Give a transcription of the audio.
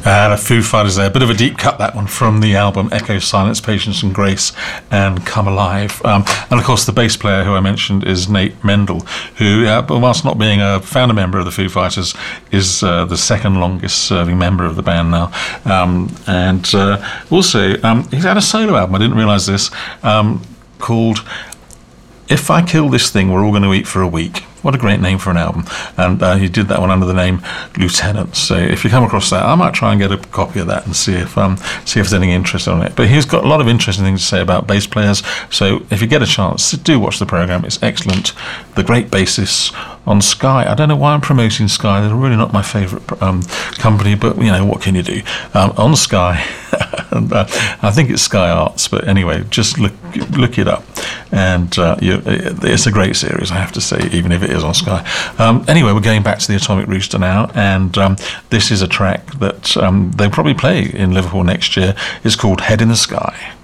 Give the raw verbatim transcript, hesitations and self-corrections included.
Uh, the Foo Fighters there, a bit of a deep cut, that one, from the album Echo, Silence, Patience and Grace and Come Alive. Um, and of course the bass player who I mentioned is Nate Mendel, who, uh, whilst not being a founder member of the Foo Fighters, is uh, the second longest serving member of the band now. Um, and uh, also, um, he's had a solo album, I didn't realise this, um, called If I Kill This Thing, We're All Going to Eat for a Week. What a great name for an album. And uh, he did that one under the name Lieutenant. So if you come across that, I might try and get a copy of that and see if um, see if there's any interest on it. But he's got a lot of interesting things to say about bass players. So if you get a chance, do watch the programme. It's excellent. The Great Bassists on Sky. I don't know why I'm promoting Sky. They're really not my favourite um, company, but, you know, what can you do? Um, on Sky, and, uh, I think it's Sky Arts, but anyway, just look look it up. And uh, you, it's a great series, I have to say, even if it is on Sky. Um, anyway, we're going back to the Atomic Rooster now, and um, this is a track that um, they'll probably play in Liverpool next year. It's called Head in the Sky.